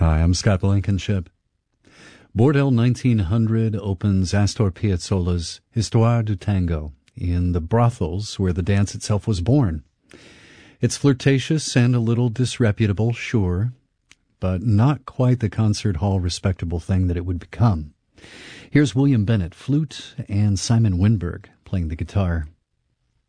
Hi, I'm Scott Blankenship. Bordel 1900 opens Astor Piazzolla's Histoire du Tango in the brothels where the dance itself was born. It's flirtatious and a little disreputable, sure, but not quite the concert hall respectable thing that it would become. Here's William Bennett, flute, and Simon Winberg playing the guitar.